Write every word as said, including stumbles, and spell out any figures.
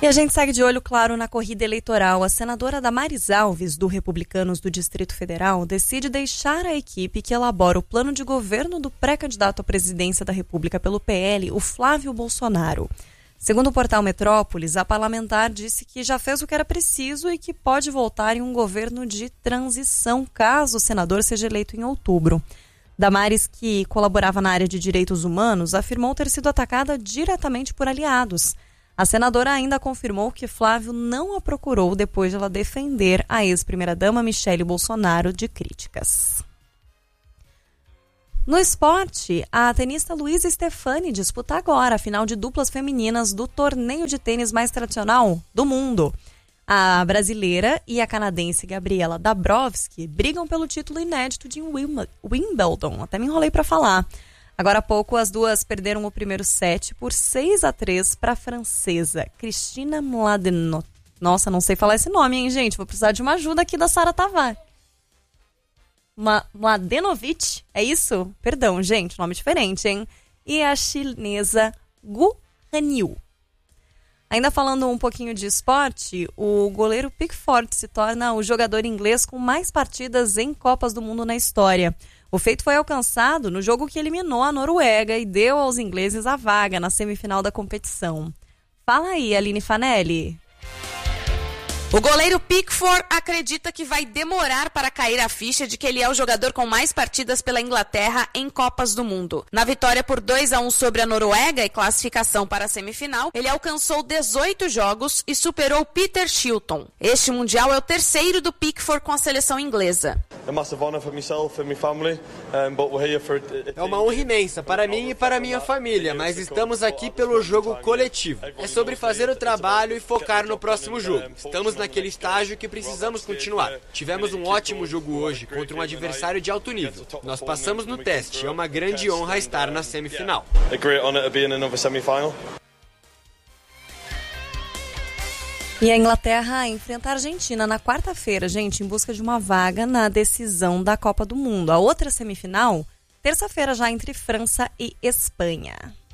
E a gente segue de olho claro na corrida eleitoral. A senadora Damares Alves, do Republicanos do Distrito Federal, decide deixar a equipe que elabora o plano de governo do pré-candidato à presidência da República pelo P L, o Flávio Bolsonaro. Segundo o portal Metrópolis, a parlamentar disse que já fez o que era preciso e que pode voltar em um governo de transição, caso o senador seja eleito em outubro. Damares, que colaborava na área de direitos humanos, afirmou ter sido atacada diretamente por aliados. A senadora ainda confirmou que Flávio não a procurou depois de ela defender a ex-primeira-dama Michele Bolsonaro de críticas. No esporte, a tenista Luísa Stefani disputa agora a final de duplas femininas do torneio de tênis mais tradicional do mundo. A brasileira e a canadense Gabriela Dabrowski brigam pelo título inédito de Wimbledon. Até me enrolei para falar. Agora há pouco, as duas perderam o primeiro set por seis a três para a francesa Cristina Mladenovic. Nossa, não sei falar esse nome, hein, gente? Vou precisar de uma ajuda aqui da Sara Tavares. Ma- Mladenovic, é isso? Perdão, gente, nome diferente, hein? E a chinesa Gu Hanyu. Ainda falando um pouquinho de esporte, o goleiro Pickford se torna o jogador inglês com mais partidas em Copas do Mundo na história. O feito foi alcançado no jogo que eliminou a Noruega e deu aos ingleses a vaga na semifinal da competição. Fala aí, Aline Fanelli. O goleiro Pickford acredita que vai demorar para cair a ficha de que ele é o jogador com mais partidas pela Inglaterra em Copas do Mundo. Na vitória por dois a um sobre a Noruega e classificação para a semifinal, ele alcançou dezoito jogos e superou Peter Shilton. Este Mundial é o terceiro do Pickford com a seleção inglesa. É uma honra imensa para mim e para minha família, mas estamos aqui pelo jogo coletivo. É sobre fazer o trabalho e focar no próximo jogo. Estamos naquele estágio que precisamos continuar. Tivemos um ótimo jogo hoje contra um adversário de alto nível. Nós passamos no teste. É uma grande honra estar na semifinal. E a Inglaterra enfrenta a Argentina na quarta-feira, gente, em busca de uma vaga na decisão da Copa do Mundo. A outra semifinal, terça-feira já entre França e Espanha.